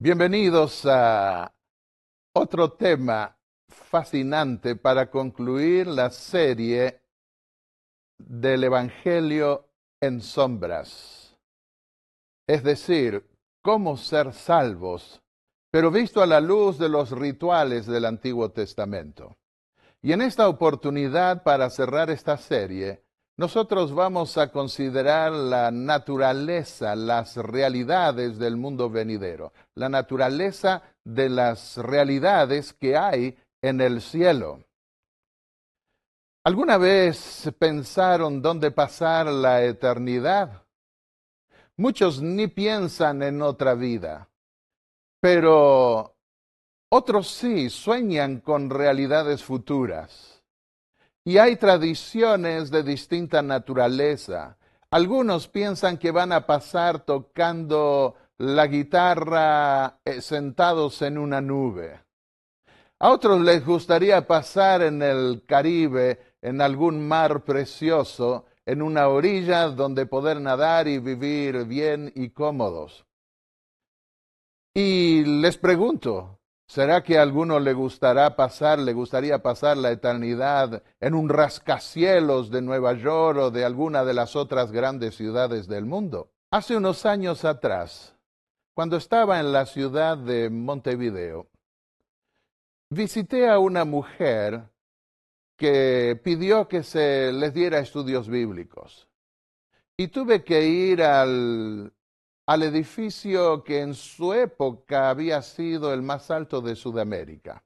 Bienvenidos a otro tema fascinante para concluir la serie del Evangelio en sombras. Es decir, cómo ser salvos, pero visto a la luz de los rituales del Antiguo Testamento. Y en esta oportunidad, para cerrar esta serie, nosotros vamos a considerar la naturaleza, las realidades del mundo venidero, la naturaleza de las realidades que hay en el cielo. ¿Alguna vez pensaron dónde pasar la eternidad? Muchos ni piensan en otra vida, pero otros sí sueñan con realidades futuras. Y hay tradiciones de distinta naturaleza. Algunos piensan que van a pasar tocando la guitarra sentados en una nube. A otros les gustaría pasar en el Caribe, en algún mar precioso, en una orilla donde poder nadar y vivir bien y cómodos. Y les pregunto, ¿será que a alguno le gustaría pasar la eternidad en un rascacielos de Nueva York o de alguna de las otras grandes ciudades del mundo? Hace unos años atrás, cuando estaba en la ciudad de Montevideo, visité a una mujer que pidió que se les diera estudios bíblicos. Y tuve que ir al edificio que en su época había sido el más alto de Sudamérica.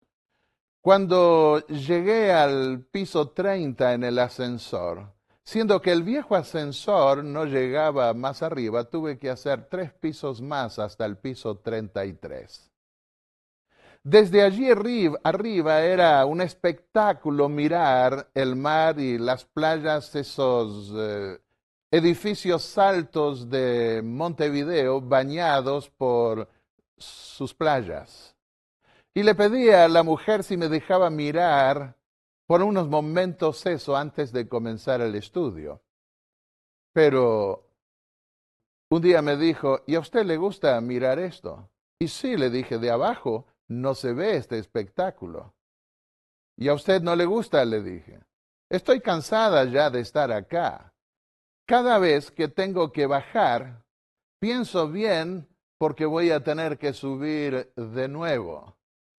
Cuando llegué al piso 30 en el ascensor, siendo que el viejo ascensor no llegaba más arriba, tuve que hacer 3 pisos más hasta el piso 33. Desde allí arriba era un espectáculo mirar el mar y las playas, esos edificios altos de Montevideo bañados por sus playas. Y le pedí a la mujer si me dejaba mirar por unos momentos eso antes de comenzar el estudio. Pero un día me dijo, ¿y a usted le gusta mirar esto? Y sí, le dije, de abajo no se ve este espectáculo. ¿Y a usted no le gusta? Le dije. Estoy cansada ya de estar acá. Cada vez que tengo que bajar, pienso bien porque voy a tener que subir de nuevo.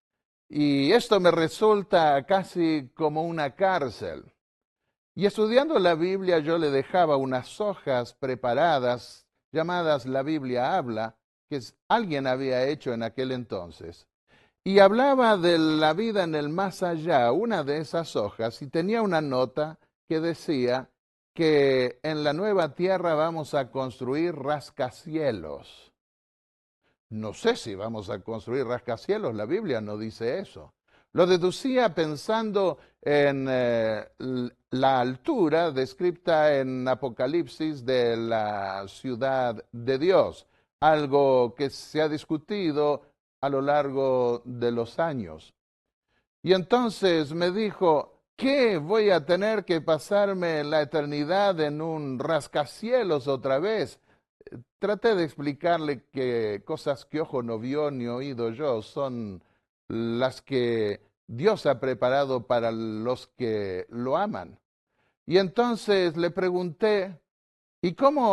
Y esto me resulta casi como una cárcel. Y estudiando la Biblia yo le dejaba unas hojas preparadas llamadas La Biblia Habla, que alguien había hecho en aquel entonces. Y hablaba de la vida en el más allá, una de esas hojas, y tenía una nota que decía que en la nueva tierra vamos a construir rascacielos. No sé si vamos a construir rascacielos, la Biblia no dice eso. Lo deducía pensando en la altura descrita en Apocalipsis de la ciudad de Dios, algo que se ha discutido a lo largo de los años. Y entonces me dijo, ¿qué? ¿Voy a tener que pasarme la eternidad en un rascacielos otra vez? Traté de explicarle que cosas que ojo no vio ni oído yo son las que Dios ha preparado para los que lo aman. Y entonces le pregunté, ¿y cómo